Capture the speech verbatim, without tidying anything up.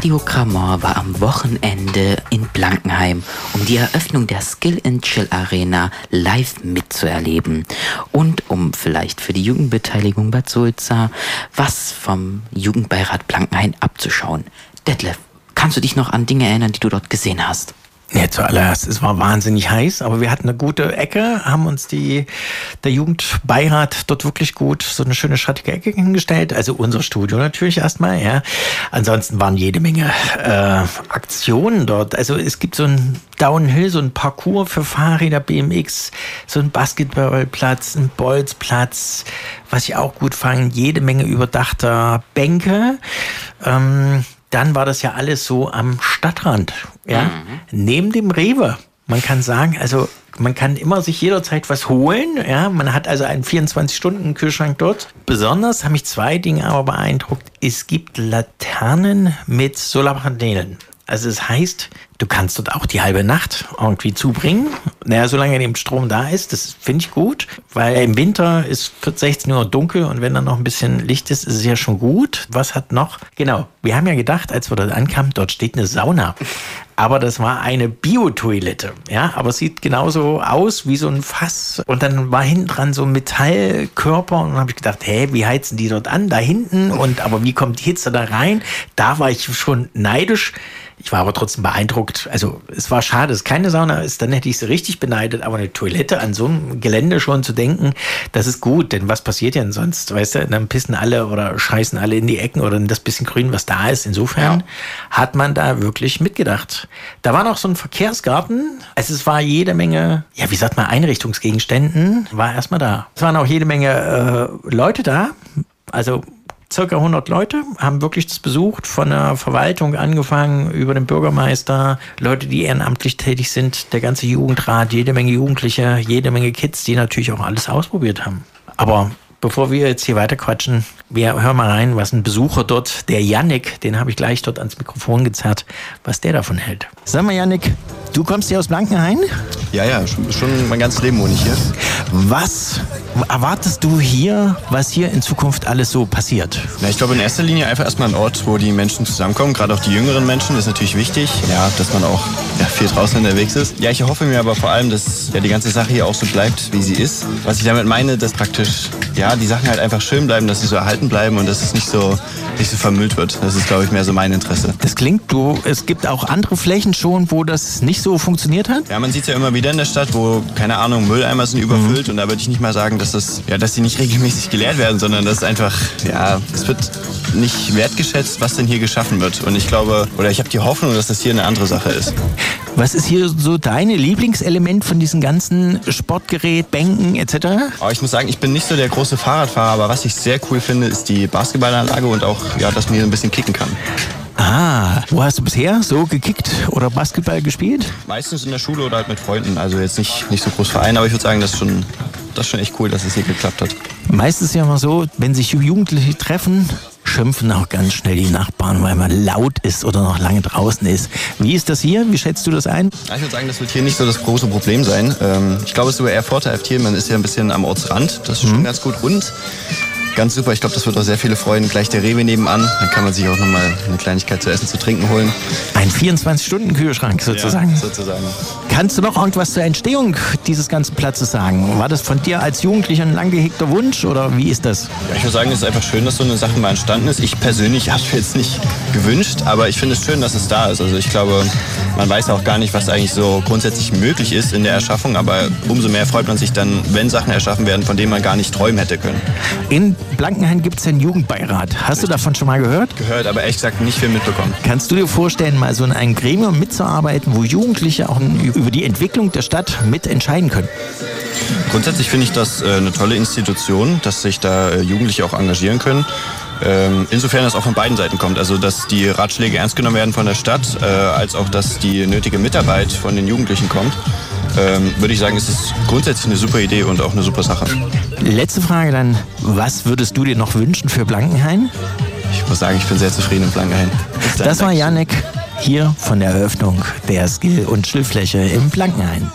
Radio Gramont war am Wochenende in Blankenheim, um die Eröffnung der Skill and Chill Arena live mitzuerleben und um vielleicht für die Jugendbeteiligung Bad Sulza was vom Jugendbeirat Blankenheim abzuschauen. Detlef, kannst du dich noch an Dinge erinnern, die du dort gesehen hast? Ja, zuallererst, es war wahnsinnig heiß, aber wir hatten eine gute Ecke, haben uns die, der Jugendbeirat dort wirklich gut so eine schöne schattige Ecke hingestellt, also unser Studio natürlich erstmal, ja. Ansonsten waren jede Menge äh, Aktionen dort, also es gibt so ein Downhill, so ein Parcours für Fahrräder, B M X, so ein Basketballplatz, ein Bolzplatz, was ich auch gut fand, jede Menge überdachter Bänke, ähm, dann war das ja alles so am Stadtrand, ja, mhm. neben dem Rewe. Man kann sagen, also man kann immer sich jederzeit was holen, ja, man hat also einen vierundzwanzig-Stunden-Kühlschrank dort. Besonders haben mich zwei Dinge aber beeindruckt. Es gibt Laternen mit Solarpanelen. Also das heißt, du kannst dort auch die halbe Nacht irgendwie zubringen. Naja, solange dem Strom da ist, das finde ich gut, weil im Winter ist sechzehn Uhr dunkel und wenn dann noch ein bisschen Licht ist, ist es ja schon gut. Was hat noch? Genau, wir haben ja gedacht, als wir dort ankamen, dort steht eine Sauna. Aber das war eine Biotoilette, ja, aber es sieht genauso aus wie so ein Fass. Und dann war hinten dran so ein Metallkörper und dann habe ich gedacht, hä, wie heizen die dort an, da hinten? Und aber wie kommt die Hitze da rein? Da war ich schon neidisch. Ich war aber trotzdem beeindruckt. Also es war schade, dass es keine Sauna ist, dann hätte ich sie richtig beneidet. Aber eine Toilette an so einem Gelände schon zu denken, das ist gut. Denn was passiert denn sonst? Weißt du, dann pissen alle oder scheißen alle in die Ecken oder in das bisschen Grün, was da ist. Insofern ja. hat man da wirklich mitgedacht. Da war noch so ein Verkehrsgarten. Also es war jede Menge, ja wie sagt man, Einrichtungsgegenständen war erstmal da. Es waren auch jede Menge äh, Leute da. Also circa hundert Leute haben wirklich das besucht, von der Verwaltung angefangen, über den Bürgermeister, Leute, die ehrenamtlich tätig sind, der ganze Jugendrat, jede Menge Jugendliche, jede Menge Kids, die natürlich auch alles ausprobiert haben. Aber bevor wir jetzt hier weiter quatschen, wir hören mal rein, was ein Besucher dort, der Yannick, den habe ich gleich dort ans Mikrofon gezerrt, was der davon hält. Sag mal, Yannick, du kommst hier aus Blankenheim? Ja, ja, schon, schon mein ganzes Leben wohne ich hier. Was erwartest du hier, was hier in Zukunft alles so passiert? Na, ich glaube in erster Linie einfach erstmal ein Ort, wo die Menschen zusammenkommen, gerade auch die jüngeren Menschen, ist natürlich wichtig, ja, dass man auch ja, viel draußen unterwegs ist. Ja, ich hoffe mir aber vor allem, dass ja, die ganze Sache hier auch so bleibt, wie sie ist. Was ich damit meine, dass praktisch ja, die Sachen halt einfach schön bleiben, dass sie so erhalten bleiben und dass es nicht so, nicht so vermüllt wird. Das ist, glaube ich, mehr so mein Interesse. Das klingt, du, es gibt auch andere Flächen schon, wo das nicht so funktioniert hat? Ja, man sieht es ja immer wieder in der Stadt, wo, keine Ahnung, Mülleimer sind überfüllt mhm. und da würde ich nicht mal sagen, dass das, ja, dass die nicht regelmäßig geleert werden, sondern dass einfach, ja, es wird nicht wertgeschätzt, was denn hier geschaffen wird. Und ich glaube, oder ich habe die Hoffnung, dass das hier eine andere Sache ist. Was ist hier so dein Lieblingselement von diesen ganzen Sportgerät, Bänken et cetera? Oh, ich muss sagen, ich bin nicht so der große Fahrradfahrer, aber was ich sehr cool finde, ist die Basketballanlage und auch, ja, dass man hier ein bisschen kicken kann. Ah, wo hast du bisher so gekickt oder Basketball gespielt? Meistens in der Schule oder halt mit Freunden, also jetzt nicht, nicht so groß Verein, aber ich würde sagen, das ist schon, das ist schon echt cool, dass es hier geklappt hat. Meistens ist ja mal so, wenn sich Jugendliche treffen, schimpfen auch ganz schnell die Nachbarn, weil man laut ist oder noch lange draußen ist. Wie ist das hier? Wie schätzt du das ein? Ja, ich würde sagen, das wird hier nicht so das große Problem sein. Ähm, ich glaube, es ist sogar eher vorteilhaft hier. Man ist ja ein bisschen am Ortsrand. Das ist mhm. schon ganz gut rund. Ganz super, ich glaube, das wird auch sehr viele freuen. Gleich der Rewe nebenan, dann kann man sich auch nochmal eine Kleinigkeit zu essen, zu trinken holen. Ein vierundzwanzig-Stunden-Kühlschrank sozusagen. Ja, sozusagen. Kannst du noch irgendwas zur Entstehung dieses ganzen Platzes sagen? War das von dir als Jugendlicher ein lang gehegter Wunsch oder wie ist das? Ja, ich würde sagen, es ist einfach schön, dass so eine Sache mal entstanden ist. Ich persönlich habe es jetzt nicht gewünscht, aber ich finde es schön, dass es da ist. Also ich glaube, man weiß auch gar nicht, was eigentlich so grundsätzlich möglich ist in der Erschaffung, aber umso mehr freut man sich dann, wenn Sachen erschaffen werden, von denen man gar nicht träumen hätte können. In Blankenheim gibt es einen Jugendbeirat. Hast Richtig. du davon schon mal gehört? Gehört, aber ehrlich gesagt nicht viel mitbekommen. Kannst du dir vorstellen, mal so in einem Gremium mitzuarbeiten, wo Jugendliche auch über die Entwicklung der Stadt mitentscheiden können? Grundsätzlich finde ich das äh, eine tolle Institution, dass sich da äh, Jugendliche auch engagieren können. Ähm, insofern das auch von beiden Seiten kommt. Also dass die Ratschläge ernst genommen werden von der Stadt, äh, als auch dass die nötige Mitarbeit von den Jugendlichen kommt. Ähm, würde ich sagen, es ist grundsätzlich eine super Idee und auch eine super Sache. Letzte Frage dann, was würdest du dir noch wünschen für Blankenheim? Ich muss sagen, ich bin sehr zufrieden in Blankenheim. Das war Yannick hier von der Eröffnung der Skill- und Chillfläche im Blankenheim.